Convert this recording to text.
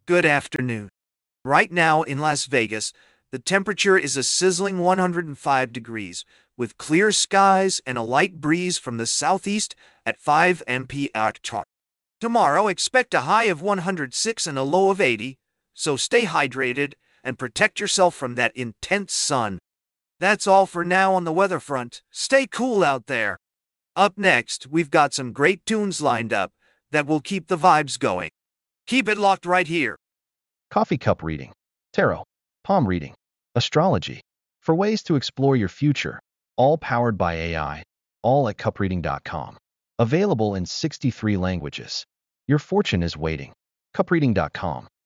Good afternoon. Right now in Las Vegas, the temperature is a sizzling 105 degrees, with clear skies and a light breeze from the southeast at 5 mph. Tomorrow, expect a high of 106 and a low of 80, so stay hydrated and protect yourself from that intense sun. That's all for now on the weather front. Stay cool out there. Up next, we've got some great tunes lined up that will keep the vibes going. Keep it locked right here. Coffee cup reading, tarot, palm reading, astrology, for ways to explore your future, all powered by AI, all at cupreading.com. Available in 63 languages. Your fortune is waiting. Cupreading.com.